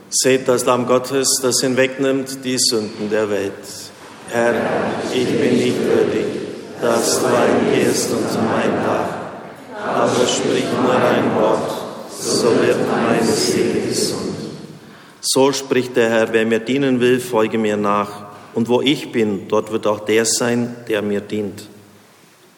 Seht das Lamm Gottes, das hinwegnimmt die Sünden der Welt. Herr, ich bin nicht würdig, dass du eingehst unter mein Dach, aber sprich nur ein Wort, so wird meine Seele gesund. So spricht der Herr, wer mir dienen will, folge mir nach. Und wo ich bin, dort wird auch der sein, der mir dient.